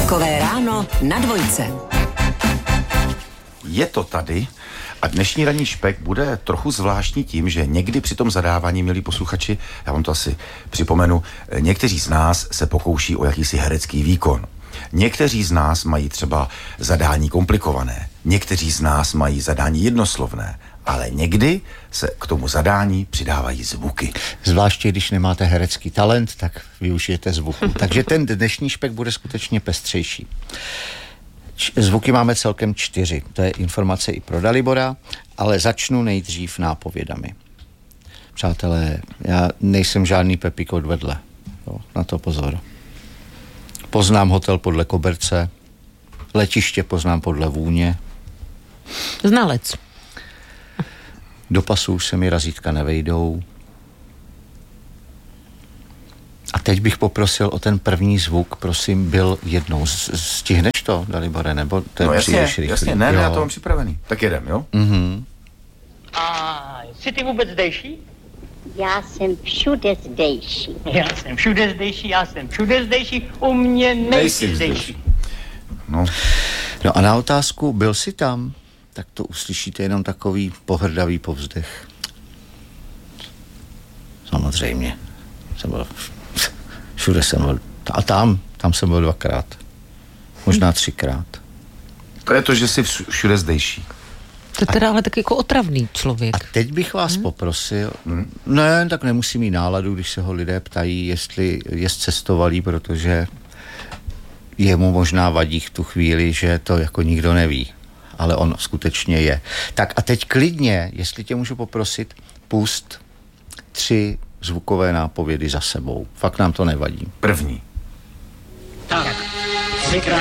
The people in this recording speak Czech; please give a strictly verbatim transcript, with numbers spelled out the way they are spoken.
Takové ráno na dvojce. Je to tady a dnešní ranní špek bude trochu zvláštní tím, že někdy při tom zadávání, milí posluchači, já vám to asi připomenu, někteří z nás se pokouší o jakýsi herecký výkon. Někteří z nás mají třeba zadání komplikované, někteří z nás mají zadání jednoslovné, ale někdy se k tomu zadání přidávají zvuky. Zvláště když nemáte herecký talent, tak využijete zvuku. Takže ten dnešní špek bude skutečně pestřejší. Zvuky máme celkem čtyři. To je informace i pro Dalibora, ale začnu nejdřív nápovědami. Přátelé, já nejsem žádný Pepík od vedle. Jo, na to pozor. Poznám hotel podle koberce, letiště poznám podle vůně. Znalec. Do pasu už se mi razítka nevejdou. A teď bych poprosil o ten první zvuk, prosím, byl jednou. Stihneš to, Dalibore, nebo to je no jasně, příliš rychlý? jasně, ne, ne, já to mám připravený. Tak jedem, jo? Mhm. A jsi ty vůbec zdejší? Já jsem všude zdejší. Já jsem všude zdejší, já jsem všude zdejší, u mě nejsi zdejší. No. No a na otázku, byl jsi tam? Tak to uslyšíte jenom takový pohrdavý povzdech. Samozřejmě. Jsem byl, všude jsem byl. A tam, tam jsem byl dvakrát. Možná třikrát. To je to, že jsi všude zdejší. To je teda ale tak jako otravný člověk. A teď bych vás hmm. poprosil, hmm. ne, tak nemusí mít náladu, když se ho lidé ptají, jestli je zcestovalý, protože jemu možná vadí v tu chvíli, že to jako nikdo neví. Ale on skutečně je. Tak a teď klidně, jestli tě můžu poprosit, pust tři zvukové nápovědy za sebou. Fakt nám to nevadí. První. Tak,